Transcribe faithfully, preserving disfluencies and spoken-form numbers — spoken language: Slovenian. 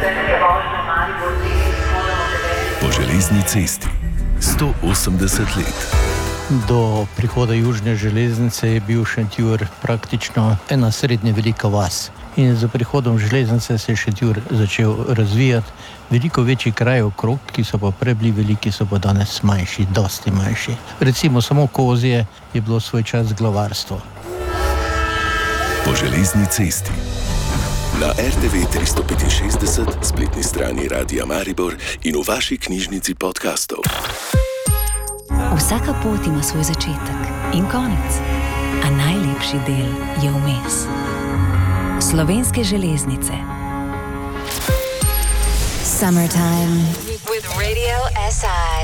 Po železni cesti sto osemdeset let. Do prihoda južne železnice je bil Šentjur praktično ena srednje velika vas. In z prihodom železnice se je Šentjur začel razvijati. Veliko večji kraj okrog, ki so pa prej bili veliki, so pa danes manjši, dosti manjši. Recimo samo Kozje je bilo svoj čas glavarstvo. Po železni cesti. Na er te ve tristo petinšestdeset, spletni strani Radia Maribor in v vaši knjižnici podcastov. Vsaka pot ima svoj začetek in konec, a najlepši del je vmes. Slovenske železnice. Summertime with Radio S I.